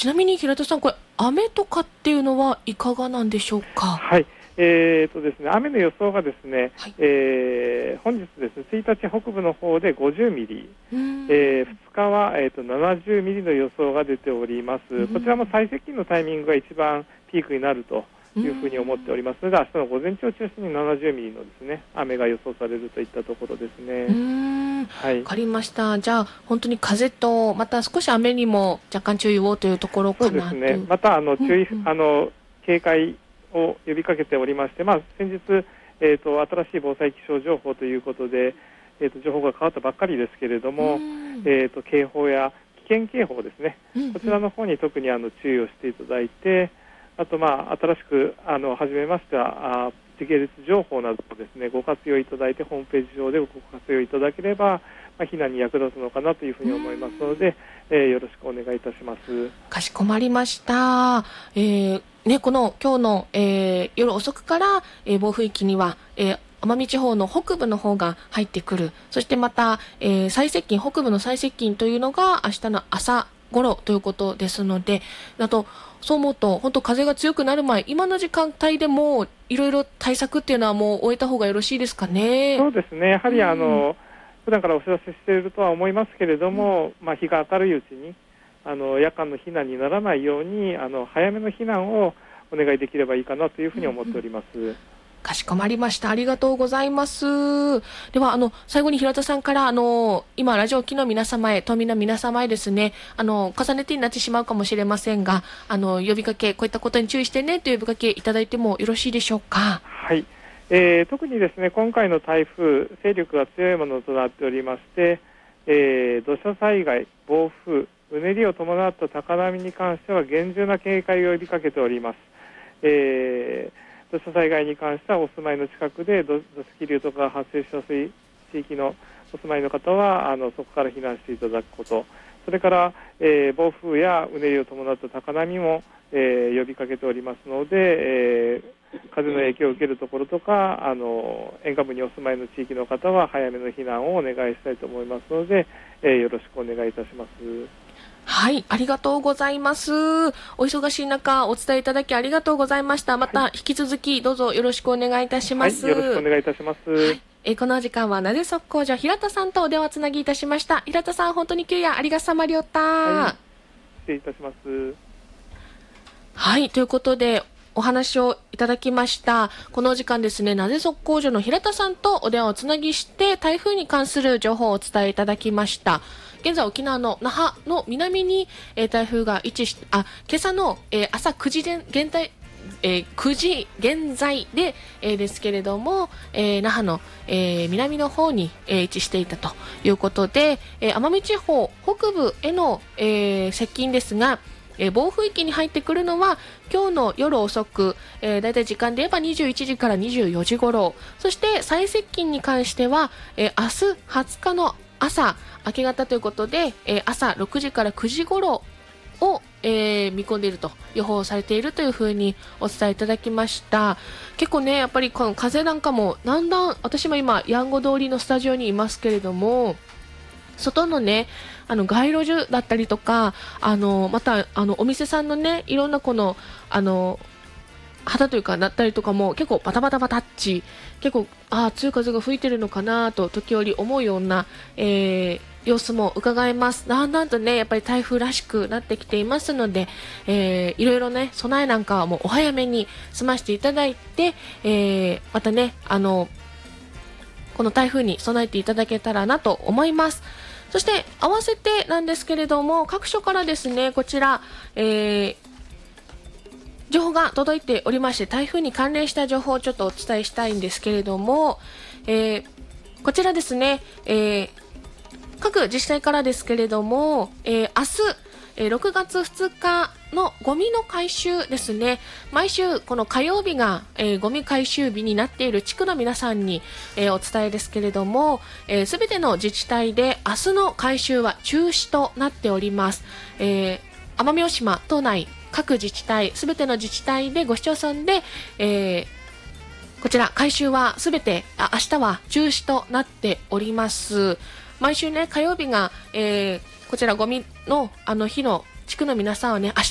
ちなみに平田さん、これ雨とかっていうのはいかがなんでしょうか？ はい、ですね、雨の予想がですね、 はい、 本日ですね、1日北部の方で50ミリ、 2 2日は、70ミリの予想が出ております。こちらも最接近のタイミングが一番ピークになるというふうに思っておりますので、明日の午前中を中心に70ミリのですね、雨が予想されるといったところですね。はい、 わかりました。じゃあ本当に風とまた少し雨にも若干注意をというところかなと。そうですね。 また警戒を呼びかけておりまして、先日、新しい防災気象情報ということで、情報が変わったばっかりですけれども、警報や危険警報ですね、こちらの方に特に注意をしていただいて、あと、新しく始めました時系列情報などもですね、ご活用いただいて、ホームページ上でご活用いただければ、避難に役立つのかなというふうに思いますので、よろしくお願いいたします。 かしこまりました。この今日の、夜遅くから、暴風域には、奄美地方の北部の方が入ってくる。そしてまた、北部の最接近というのが明日の朝頃ということですので、あと、そう思うと、本当風が強くなる前、今の時間帯でもいろいろ対策っていうのはもう終えた方がよろしいですかね。 そうですね。やはり普段からお知らせしているとは思いますけれども、日が明るいうちに夜間の避難にならないように早めの避難をお願いできればいいかなというふうに思っております。 かしこまりました。ありがとうございます。では最後に平田さんから今ラジオ機の皆様へ、島民の皆様へですね、重ねてになってしまうかもしれませんが、呼びかけ、こういったことに注意してねという呼びかけいただいてもよろしいでしょうか？ はい、特にですね、今回の台風、勢力が強いものとなっておりまして、土砂災害、暴風、うねりを伴った高波に関しては厳重な警戒を呼びかけております。土砂災害に関してはお住まいの近くで土石流とかが発生しやすい地域のお住まいの方はそこから避難していただくこと、それから、暴風やうねりを伴った高波も、呼びかけておりますので、風の影響を受けるところとか沿岸部にお住まいの地域の方は早めの避難をお願いしたいと思いますので、よろしくお願いいたします。 はい、ありがとうございます。お忙しい中お伝えいただきありがとうございました。また引き続きどうぞよろしくお願いいたします。 はい、よろしくお願いいたします。はい、 この時間はなぜ速攻所平田さんとお電話つなぎいたしました。平田さん、本当に今日はありがさまりょった。 はい、失礼いたします。 はい、ということでお話をいただきました。この時間ですね、なぜ速攻所の平田さんとお電話をつなぎして台風に関する情報をお伝えいただきました。現在沖縄の那覇の南に、台風が位置し、今朝の、朝9時現在、9時現在で、ですけれども、那覇の、南の方に、位置していたということで、奄美地方北部への、接近ですが、暴風域に入ってくるのは今日の夜遅く、だいたい時間で言えば21時から24時頃、そして最接近に関しては、明日20日の朝明け方ということで、朝6時から9時頃を、見込んでいると予報されているというふうにお伝えいただきました。結構ね、やっぱりこの風なんかもだんだん、私も今ヤンゴ通りのスタジオにいますけれども、外のね街路樹だったりとかまたお店さんのねいろんなこの旗というかなったりとかも結構バタバタバタッチ、結構強い風が吹いてるのかなと時折思うような、様子も伺えます。だんだんとねやっぱり台風らしくなってきていますので、いろいろね備えなんかはもうお早めに済ましていただいて、またねこの台風に備えていただけたらなと思います。そして合わせてなんですけれども、各所からですねこちら、情報が届いておりまして、台風に関連した情報をちょっとお伝えしたいんですけれども、こちらですね、各自治体からですけれども、明日6月2日のゴミの回収ですね。毎週この火曜日が、ゴミ回収日になっている地区の皆さんに、お伝えですけれども、すべての自治体で明日の回収は中止となっております。奄美大島島内各自治体すべての自治体でご市町村で、こちら回収はすべて明日は中止となっております。毎週ね火曜日が、こちらゴミの日の地区の皆さんはね明